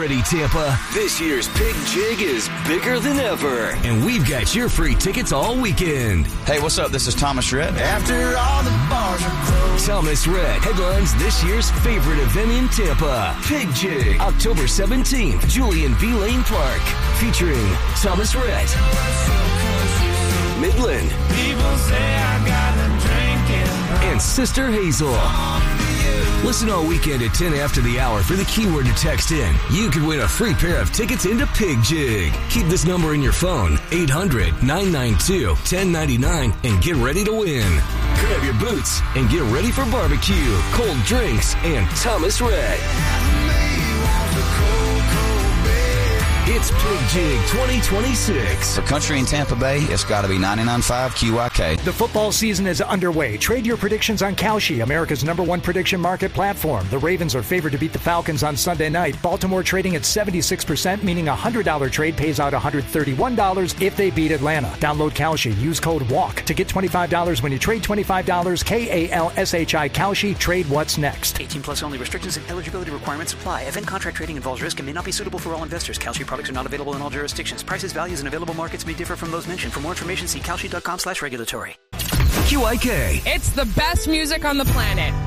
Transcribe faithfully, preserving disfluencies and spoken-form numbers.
ready, Tampa. This year's Pig Jig is bigger than ever, and we've got your free tickets all weekend. Hey, what's up? This is Thomas Rhett. After all the bars are closed. Thomas Rhett headlines this year's favorite event in Tampa, Pig Jig, October seventeenth, Julian V. Lane Park, featuring Thomas Rhett, Midland, People say I got a drinking. and Sister Hazel. Listen all weekend at ten after the hour for the keyword to text in. You could win a free pair of tickets into Pig Jig. Keep this number in your phone, eight hundred, nine nine two, one zero nine nine, and get ready to win. Grab your boots and get ready for barbecue, cold drinks, and Thomas Rhett. It's Pig Jig twenty twenty-six. For country in Tampa Bay, it's got to be ninety-nine point five Q I K. The football season is underway. Trade your predictions on Kalshi, America's number one prediction market platform. The Ravens are favored to beat the Falcons on Sunday night. Baltimore trading at seventy-six percent, meaning a one hundred dollars trade pays out one hundred thirty-one dollars if they beat Atlanta. Download Kalshi. Use code WALK to get twenty-five dollars when you trade twenty-five dollars. K A L S H I Kalshi. Trade what's next. eighteen plus only. Restrictions and eligibility requirements apply. Event contract trading involves risk and may not be suitable for all investors. Kalshi products are not available in all jurisdictions. Prices, values, and available markets may differ from those mentioned. For more information, see kalshi dot com slash regulatory. Q I K. It's the best music on the planet.